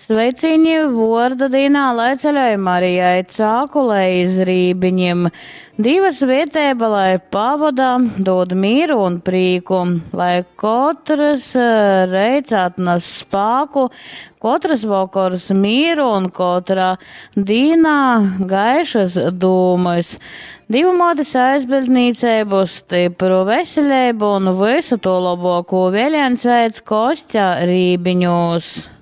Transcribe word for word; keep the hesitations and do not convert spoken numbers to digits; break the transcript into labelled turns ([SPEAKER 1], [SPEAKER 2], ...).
[SPEAKER 1] Sveiciņi vorda dīnā, lai ceļoja Marijai cākulei iz rībiņiem. Divas vietēba, lai pavodā, dod mīru un prīku, lai katrs reiz atnes spāku, katras vakars mīru un katrā dīnā gaišas dūmas. Divu motis aizbildnīceibu, stipru veseļeibu un visu to labāko vēļēns veids Kostja rībiņos.